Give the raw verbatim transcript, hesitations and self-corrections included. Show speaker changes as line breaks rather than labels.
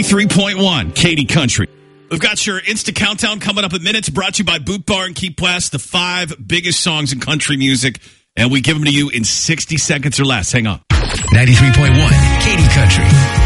ninety-three point one, Katy Country. We've got your Insta Countdown coming up in minutes, brought to you by Boot Bar and Key West, the five biggest songs in country music, and we give them to you in sixty seconds or less. Hang on.
ninety-three point one, Katy Country.